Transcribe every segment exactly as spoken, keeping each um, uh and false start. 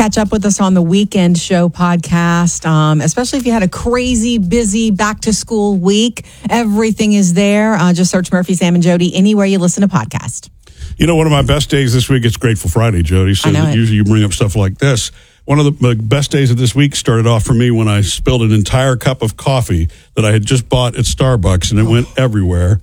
catch up with us on the Weekend Show podcast, um, especially if you had a crazy, busy back-to-school week. Everything is there. Uh, just search Murphy, Sam, and Jody anywhere you listen to podcast. You know, one of my best days this week, it's Grateful Friday, Jody. So I know it. Usually you bring up stuff like this. One of the best days of this week started off for me when I spilled an entire cup of coffee that I had just bought at Starbucks, and it went everywhere.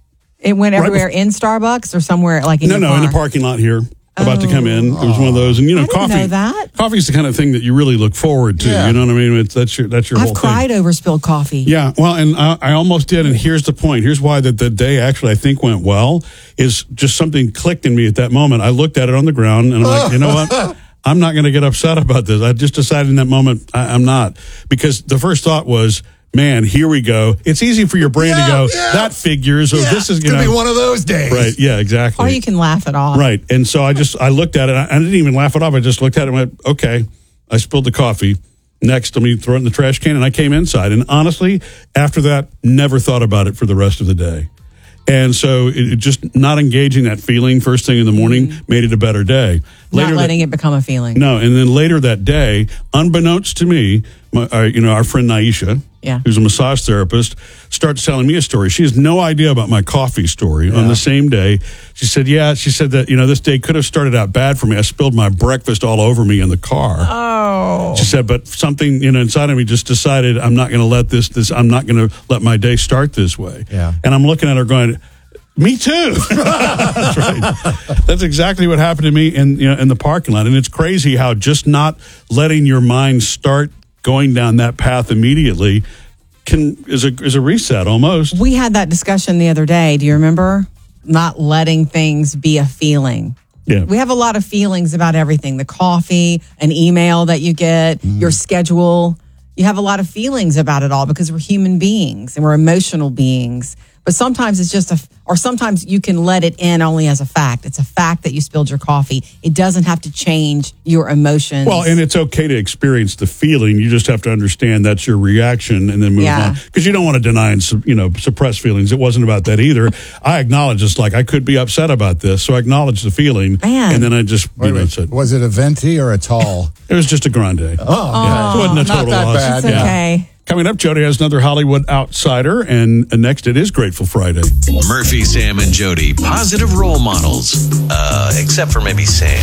It went Right everywhere before- in Starbucks or somewhere like in No, your no, car? in the parking lot here. About Oh. to come in. It was one of those, and you know, I didn't coffee. know that. Coffee's the kind of thing that you really look forward to. Yeah. You know what I mean? It's, that's your that's your I've whole cried thing. over spilled coffee. Yeah, well, and I, I almost did, and here's the point. Here's why that the day actually I think went well is just something clicked in me at that moment. I looked at it on the ground, and I'm like, you know what? I'm not going to get upset about this. I just decided in that moment I, I'm not, because the first thought was, man, here we go. It's easy for your brain Yeah, to go, yeah. that figures, or Yeah, this is it's you gonna know, be one of those days. right? Yeah, exactly. Or you can laugh it off. Right. And so I just, I looked at it. I, I didn't even laugh it off. I just looked at it and went, okay, I spilled the coffee. Next, let me throw it in the trash can. And I came inside. And honestly, after that, never thought about it for the rest of the day. And so it, it just not engaging that feeling first thing in the morning mm-hmm. made it a better day. Not letting that, it become a feeling. No. And then later that day, unbeknownst to me, my, uh, you know, our friend Naisha, Yeah. who's a massage therapist, starts telling me a story. She has no idea about my coffee story. Yeah. On the same day, she said, yeah, she said that, you know, this day could have started out bad for me. I spilled my breakfast all over me in the car. Oh. She said, but something, you know, inside of me just decided I'm not going to let this, this, I'm not going to let my day start this way. Yeah. And I'm looking at her going, me too. That's right. That's exactly what happened to me in, you know, in the parking lot. And it's crazy how just not letting your mind start going down that path immediately can is a is a reset almost. We had that discussion the other day. Do you remember? Not letting things be a feeling. Yeah. We have a lot of feelings about everything. The coffee, an email that you get, mm-hmm. your schedule. You have a lot of feelings about it all because we're human beings and we're emotional beings. But sometimes it's just a, or sometimes you can let it in only as a fact. It's a fact that you spilled your coffee. It doesn't have to change your emotions. Well, and it's okay to experience the feeling. You just have to understand that's your reaction and then move Yeah. on. Because you don't want to deny and, you know, suppress feelings. It wasn't about that either. I acknowledge it's like I could be upset about this, so I acknowledge the feeling. Man. And then I just, you Wait, know, wait. said, Was it a venti or a tall? it was just a grande. Oh, Yeah. yeah. It wasn't a Not total that loss. bad. it's okay. Coming up, Jody has another Hollywood outsider, and next it is Grateful Friday. Murphy, Sam, and Jody, positive role models. Uh, except for maybe Sam.